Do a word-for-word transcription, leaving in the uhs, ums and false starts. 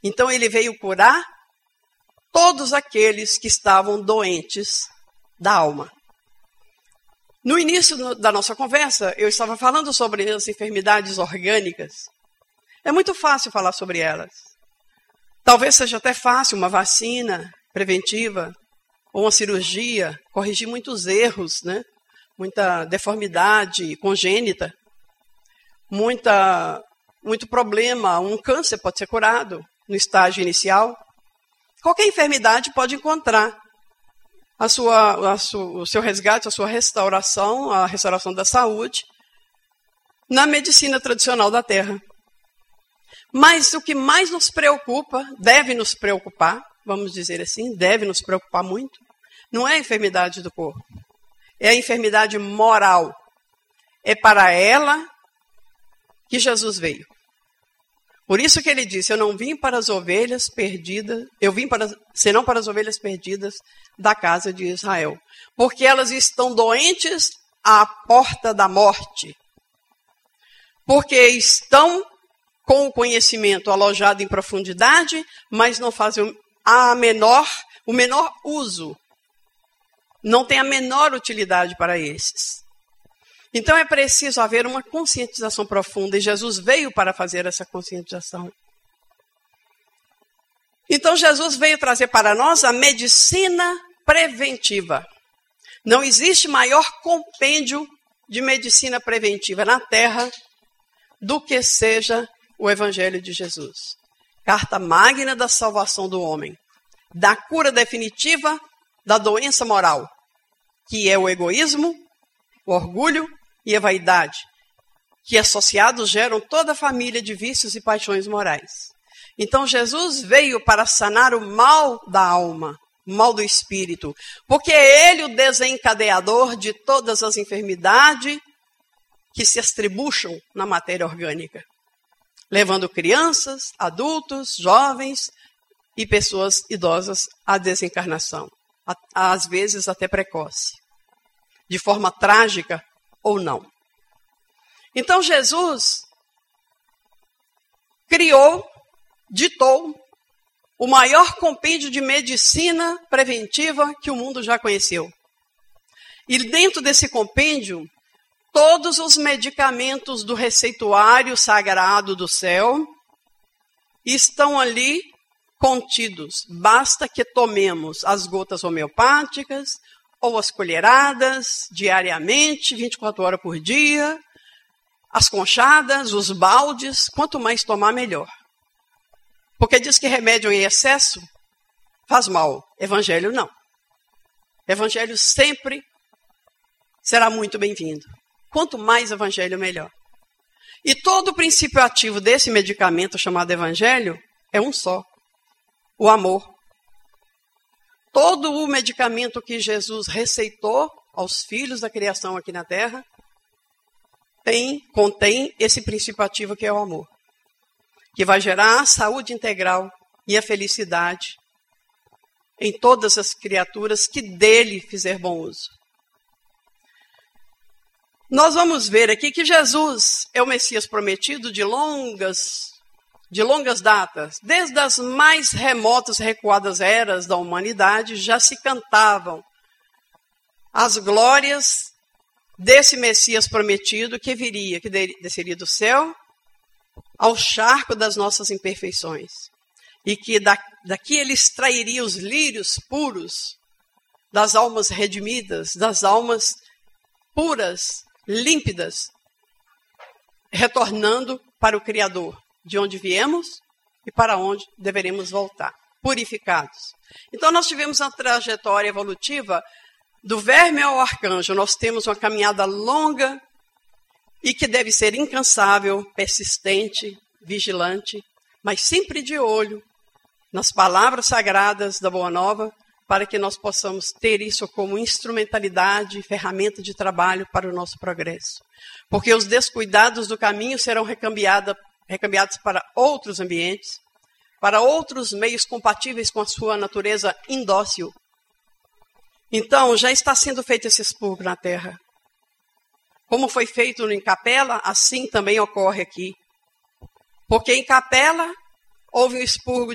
Então ele veio curar todos aqueles que estavam doentes da alma. No início da nossa conversa, eu estava falando sobre as enfermidades orgânicas. É muito fácil falar sobre elas. Talvez seja até fácil uma vacina preventiva ou uma cirurgia, corrigir muitos erros, né? Muita deformidade congênita, muita, muito problema. Um câncer pode ser curado no estágio inicial. Qualquer enfermidade pode encontrar a sua, a sua, o seu resgate, a sua restauração, a restauração da saúde, na medicina tradicional da Terra. Mas o que mais nos preocupa, deve nos preocupar, vamos dizer assim, deve nos preocupar muito, não é a enfermidade do corpo, é a enfermidade moral. É para ela que Jesus veio. Por isso que ele disse, eu não vim para as ovelhas perdidas, eu vim para, senão para as ovelhas perdidas da casa de Israel. Porque elas estão doentes à porta da morte. Porque estão com o conhecimento alojado em profundidade, mas não fazem a menor, o menor uso. Não tem a menor utilidade para esses. Então é preciso haver uma conscientização profunda, e Jesus veio para fazer essa conscientização. Então Jesus veio trazer para nós a medicina preventiva. Não existe maior compêndio de medicina preventiva na Terra do que seja o Evangelho de Jesus. Carta magna da salvação do homem, da cura definitiva da doença moral, que é o egoísmo, o orgulho e a vaidade, que associados geram toda a família de vícios e paixões morais. Então Jesus veio para sanar o mal da alma, o mal do espírito, porque é ele o desencadeador de todas as enfermidades que se estribucham na matéria orgânica, levando crianças, adultos, jovens e pessoas idosas à desencarnação, às vezes até precoce, de forma trágica ou não. Então Jesus criou, ditou o maior compêndio de medicina preventiva que o mundo já conheceu. E dentro desse compêndio, todos os medicamentos do receituário sagrado do céu estão ali contidos. Basta que tomemos as gotas homeopáticas ou as colheradas diariamente, vinte e quatro horas por dia, as conchadas, os baldes, quanto mais tomar, melhor. Porque diz que remédio em excesso faz mal. Evangelho não. Evangelho sempre será muito bem-vindo. Quanto mais evangelho, melhor. E todo o princípio ativo desse medicamento chamado evangelho é um só: o amor. Todo o medicamento que Jesus receitou aos filhos da criação aqui na Terra tem, contém esse princípio ativo que é o amor, que vai gerar a saúde integral e a felicidade em todas as criaturas que dele fizer bom uso. Nós vamos ver aqui que Jesus é o Messias prometido de longas, de longas datas. Desde as mais remotas e recuadas eras da humanidade, já se cantavam as glórias desse Messias prometido que viria, que desceria do céu ao charco das nossas imperfeições. E que daqui ele extrairia os lírios puros das almas redimidas, das almas puras, límpidas, retornando para o Criador, de onde viemos e para onde deveremos voltar, purificados. Então nós tivemos uma trajetória evolutiva do verme ao arcanjo. Nós temos uma caminhada longa e que deve ser incansável, persistente, vigilante, mas sempre de olho nas palavras sagradas da Boa Nova, para que nós possamos ter isso como instrumentalidade, ferramenta de trabalho para o nosso progresso. Porque os descuidados do caminho serão recambiados, recambiados para outros ambientes, para outros meios compatíveis com a sua natureza indócil. Então, já está sendo feito esse expurgo na Terra. Como foi feito em Capela, assim também ocorre aqui. Porque em Capela houve um expurgo